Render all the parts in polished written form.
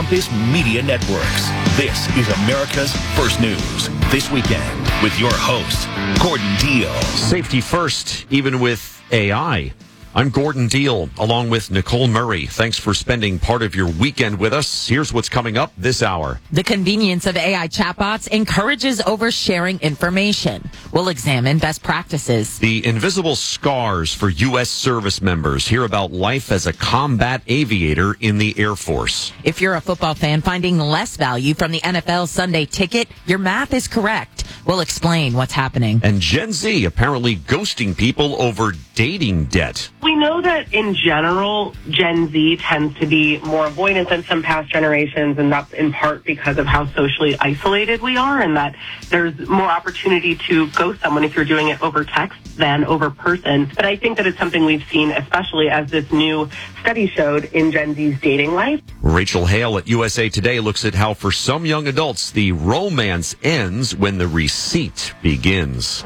Campus Media Networks. This is America's First News. This weekend with your host, Gordon Deal. Safety first, even with AI. I'm Gordon Deal, along with Nicole Murray. Thanks for spending part of your weekend with us. Here's what's coming up this hour. The convenience of AI chatbots encourages oversharing information. We'll examine best practices. The invisible scars for U.S. service members. Hear about life as a combat aviator in the Air Force. If you're a football fan finding less value from the NFL Sunday ticket, your math is correct. We'll explain what's happening. And Gen Z apparently ghosting people over dating debt. We know that in general, Gen Z tends to be more avoidant than some past generations, and that's in part because of how socially isolated we are, and that there's more opportunity to ghost someone if you're doing it over text than over person. But I think that it's something we've seen, especially as this new study showed in Gen Z's dating life. Rachel Hale at USA Today looks at how for some young adults, the romance ends when the receipt begins.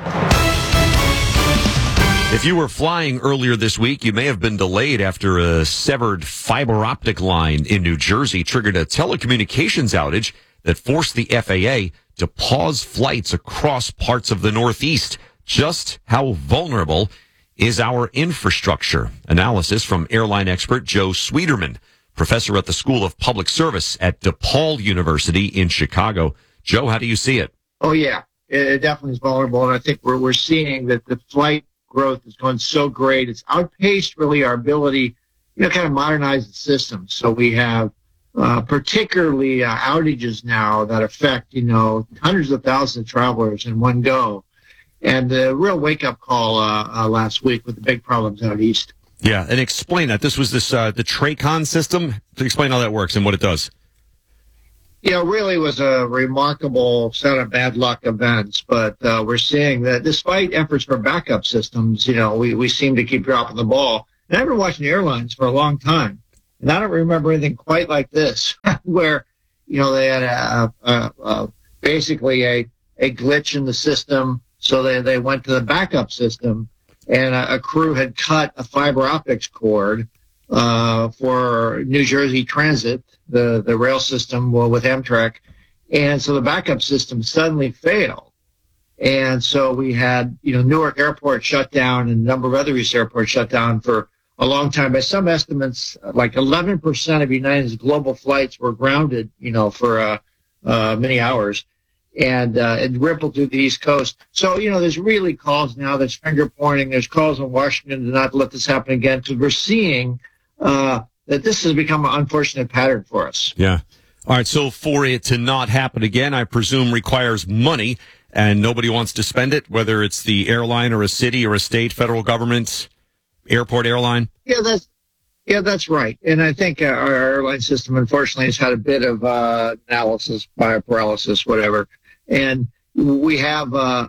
If you were flying earlier this week, you may have been delayed after a severed fiber optic line in New Jersey triggered a telecommunications outage that forced the FAA to pause flights across parts of the Northeast. Just how vulnerable is our infrastructure? Analysis from airline expert Joe Sweeterman, professor at the School of Public Service at DePaul University in Chicago. Joe, how do you see it? Oh, yeah, it definitely is vulnerable. And I think we're seeing that the flight growth is going so great. It's outpaced really our ability, kind of modernize the system. So we have particularly outages now that affect, hundreds of thousands of travelers in one go. And the real wake-up call last week with the big problems out east. Yeah, and explain that. This was the TRACON system. Explain how that works and what it does. It really was a remarkable set of bad luck events, but we're seeing that despite efforts for backup systems, we seem to keep dropping the ball. And I've been watching airlines for a long time, and I don't remember anything quite like this, where, they had basically a glitch in the system, so they went to the backup system, and a crew had cut a fiber optics cord for New Jersey Transit, the rail system with Amtrak. And so the backup system suddenly failed. And so we had, Newark Airport shut down and a number of other East airports shut down for a long time. By some estimates, like 11% of United's global flights were grounded, for many hours. And it rippled through the East Coast. So, there's really calls now. There's finger pointing. There's calls in Washington to not let this happen again, because we're seeing that this has become an unfortunate pattern for us. Yeah. All right. So for it to not happen again, I presume requires money, and nobody wants to spend it, whether it's the airline or a city or a state, federal government, airport airline. Yeah, that's right. And I think our airline system, unfortunately, has had a bit of analysis, bioparalysis, whatever. And we have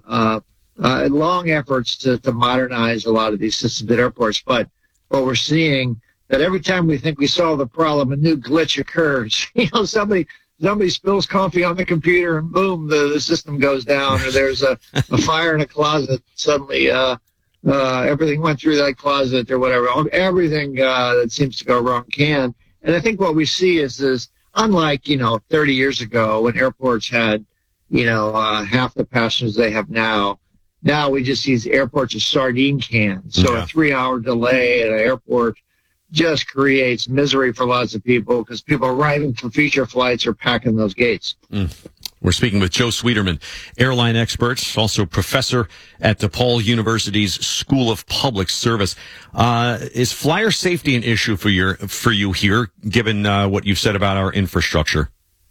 long efforts to modernize a lot of these systems at airports. But what we're seeing that every time we think we solve the problem, a new glitch occurs. Somebody spills coffee on the computer, and boom, the system goes down. Or there's a fire in a closet. Suddenly, everything went through that closet or whatever. Everything that seems to go wrong can. And I think what we see is this, unlike, 30 years ago when airports had, half the passengers they have now. Now we just see these airports as sardine cans. So a 3-hour delay at an airport just creates misery for lots of people, because people arriving for feature flights are packing those gates. We're speaking with Joe Sweeterman, airline expert, also professor at DePaul University's School of Public Service. Is flyer safety an issue for you here, given what you've said about our infrastructure?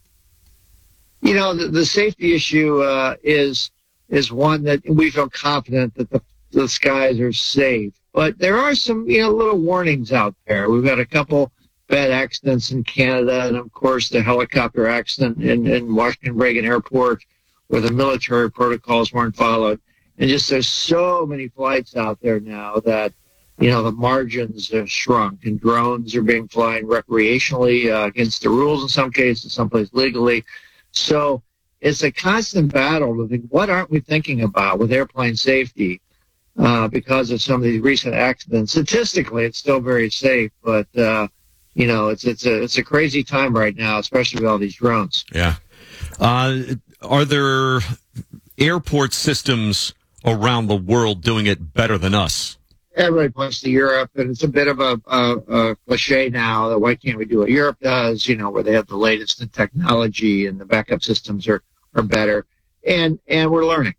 The safety issue is one that we feel confident that the skies are safe. But there are some, little warnings out there. We've had a couple bad accidents in Canada, and of course the helicopter accident in Washington Reagan Airport, where the military protocols weren't followed. And just there's so many flights out there now that, the margins have shrunk, and drones are being flying recreationally against the rules in some cases, someplace legally. So it's a constant battle to think, what aren't we thinking about with airplane safety? Because of some of these recent accidents. Statistically, it's still very safe, but it's a crazy time right now, especially with all these drones. Yeah. Are there airport systems around the world doing it better than us? Everybody points to Europe, and it's a bit of a cliche now that why can't we do what Europe does, where they have the latest in technology and the backup systems are better. And we're learning.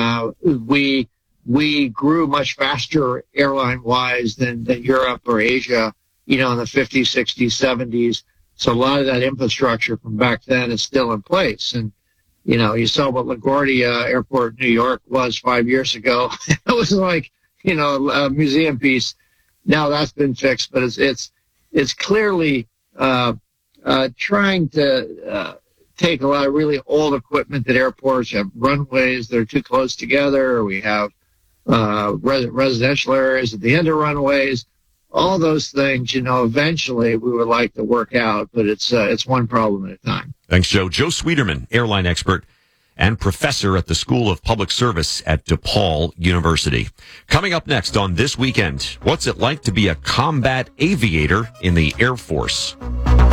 We grew much faster airline-wise than Europe or Asia, in the 50s, 60s, 70s. So a lot of that infrastructure from back then is still in place. And, you saw what LaGuardia Airport, New York was 5 years ago. It was like, a museum piece. Now that's been fixed, but it's clearly trying to take a lot of really old equipment at airports. You have runways that are too close together, or we have residential areas at the end of runways. All those things, eventually we would like to work out, but it's one problem at a time. Thanks, Joe. Joe Sweeterman, airline expert and professor at the School of Public Service at DePaul University. Coming up next on This Weekend, what's it like to be a combat aviator in the Air Force?